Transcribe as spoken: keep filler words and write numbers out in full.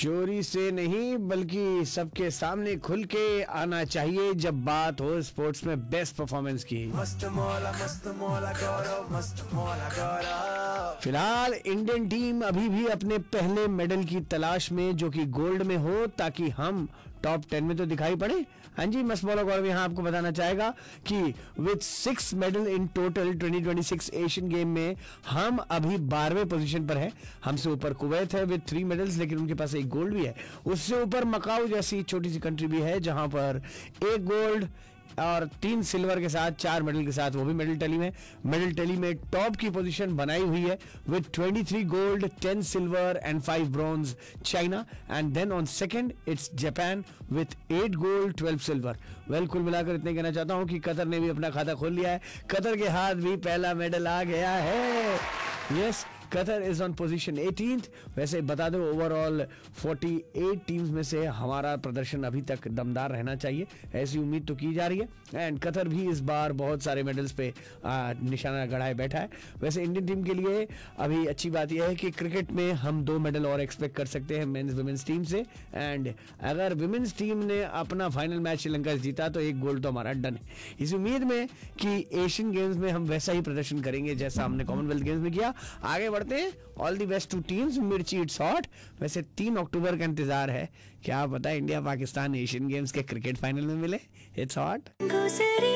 चोरी से नहीं बल्कि सबके सामने खुल के आना चाहिए जब बात हो स्पोर्ट्स में बेस्ट परफॉर्मेंस की। मस्त मौला मस्त मौला गौरव मस्त मौला गौरव। फिलहाल इंडियन टीम अभी भी अपने पहले मेडल की तलाश में, जो कि गोल्ड में हो, ताकि हम टॉप टेन में तो दिखाई पड़े। हाँ जी, मस्त मौला गौरव यहाँ आपको बताना चाहेगा कि with six medal in total twenty twenty six Asian game में हम अभी बारहवें पोजीशन पर है। हमसे ऊपर कुवैत है विद थ्री मेडल्स, लेकिन उनके पास एक गोल्ड भी है। उससे ऊपर मकाऊ जैसी छोटी सी कंट्री भी है, जहां पर एक गोल्ड और तीन सिल्वर के साथ चार मेडल के साथ वो भी मेडल टैली में मेडल टैली में टॉप की पोजीशन बनाई हुई है विद तेईस gold, ten silver and five bronze China, and then on second it's Japan with eight gold, twelve silver. Well, कुल मिलाकर इतने कहना चाहता हूं कि कतर ने भी अपना खाता खोल लिया है। कतर के हाथ भी पहला मेडल आ गया है। Yes, Qatar is on position eighteenth. वैसे बता दो, ओवरऑल अड़तालीस टीम्स में से हमारा प्रदर्शन अभी तक दमदार रहना चाहिए, ऐसी उम्मीद तो की जा रही है। एंड कतर भी इस बार बहुत सारे मेडल्स पे आ, निशाना गड़ाए बैठा है। वैसे इंडियन टीम के लिए अभी अच्छी बात यह है कि क्रिकेट में हम दो मेडल और एक्सपेक्ट कर सकते हैं मेंस विमेंस टीम से। एंड अगर विमेंस टीम ने अपना फाइनल मैच श्रीलंका से जीता तो एक गोल्ड तो हमारा डन है। इस उम्मीद में कि एशियन गेम्स में हम वैसा ही प्रदर्शन करेंगे जैसा हमने कॉमनवेल्थ गेम्स में किया। आगे बढ़ते हैं। All the best two teams. मिर्ची इट्स हॉट। वैसे तीन अक्टूबर का इंतजार है, क्या पता इंडिया पाकिस्तान एशियन गेम्स के क्रिकेट फाइनल में मिले। It's hot.